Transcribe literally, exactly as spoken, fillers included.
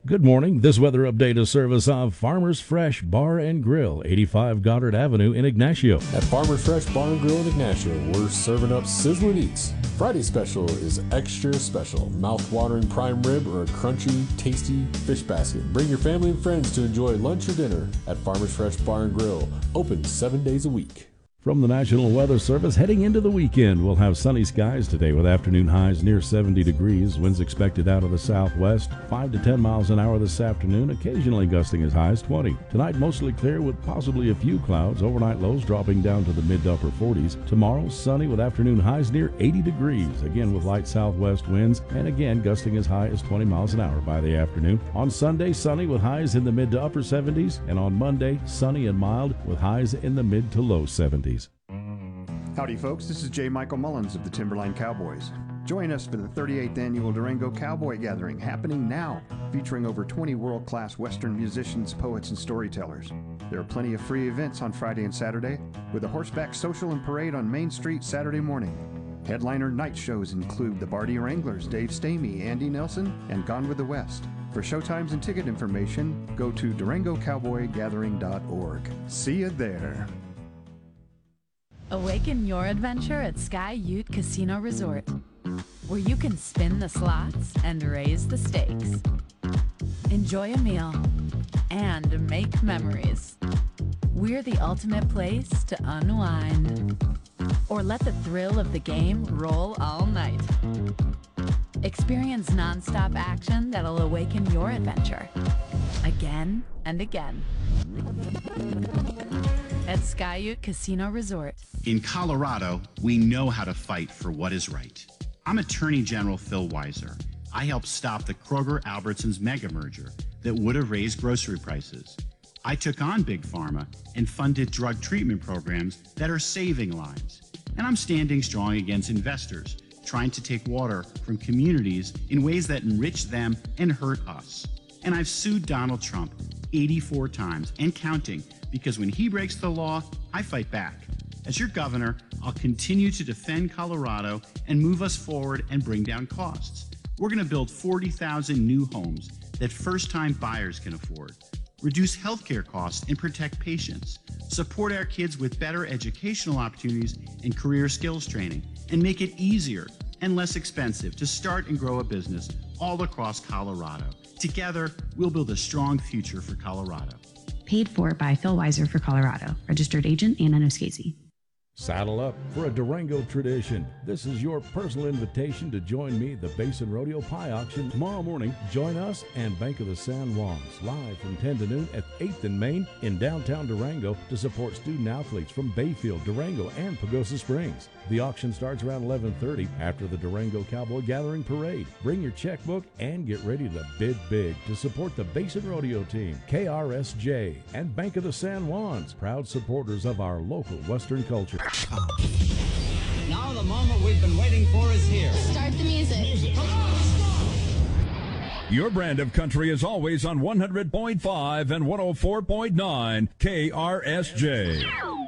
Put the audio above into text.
Good morning. This weather update is service of Farmers Fresh Bar and Grill, eighty-five Goddard Avenue in Ignacio. At Farmers Fresh Bar and Grill in Ignacio, we're serving up sizzling eats. Friday special is extra special. Mouth-watering prime rib or a crunchy, tasty fish basket. Bring your family and friends to enjoy lunch or dinner at Farmers Fresh Bar and Grill. Open seven days a week. From the National Weather Service, heading into the weekend, we'll have sunny skies today with afternoon highs near seventy degrees. Winds expected out of the southwest, five to ten miles an hour this afternoon, occasionally gusting as high as twenty. Tonight, mostly clear with possibly a few clouds. Overnight lows dropping down to the mid to upper forties. Tomorrow, sunny with afternoon highs near eighty degrees, again with light southwest winds, and again gusting as high as twenty miles an hour by the afternoon. On Sunday, sunny with highs in the mid to upper seventies, and on Monday, sunny and mild with highs in the mid to low seventies. Howdy folks, this is J. Michael Mullins of the Timberline Cowboys. Join us for the thirty-eighth Annual Durango Cowboy Gathering happening now, featuring over twenty world-class Western musicians, poets, and storytellers. There are plenty of free events on Friday and Saturday, with a horseback social and parade on Main Street Saturday morning. Headliner night shows include the Bardi Wranglers, Dave Stamey, Andy Nelson, and Gone with the West. For showtimes and ticket information, go to durango cowboy gathering dot org. See you there. Awaken your adventure at Sky Ute Casino Resort, where you can spin the slots and raise the stakes. Enjoy a meal and make memories. We're the ultimate place to unwind, or let the thrill of the game roll all night. Experience nonstop action that'll awaken your adventure again and again at Sky Ute Casino Resort. In Colorado, we know how to fight for what is right. I'm Attorney General Phil Weiser. I helped stop the Kroger-Albertsons mega merger that would have raised grocery prices. I took on Big Pharma and funded drug treatment programs that are saving lives. And I'm standing strong against investors trying to take water from communities in ways that enrich them and hurt us. And I've sued Donald Trump eighty-four times and counting, because when he breaks the law, I fight back. As your governor, I'll continue to defend Colorado and move us forward and bring down costs. We're going to build forty thousand new homes that first-time buyers can afford, reduce healthcare costs and protect patients, support our kids with better educational opportunities and career skills training, and make it easier and less expensive to start and grow a business all across Colorado. Together, we'll build a strong future for Colorado. Paid for by Phil Weiser for Colorado. Registered agent, Anna Noskesi. Saddle up for a Durango tradition. This is your personal invitation to join me at the Basin Rodeo Pie Auction tomorrow morning. Join us and Bank of the San Juans live from ten to noon at eighth and Main in downtown Durango to support student athletes from Bayfield, Durango, and Pagosa Springs. The auction starts around eleven thirty after the Durango Cowboy Gathering Parade. Bring your checkbook and get ready to bid big to support the Basin Rodeo Team, K R S J, and Bank of the San Juans, proud supporters of our local Western culture. Now the moment we've been waiting for is here. Start the music. music. Your brand of country is always on one hundred point five and one oh four point nine K R S J.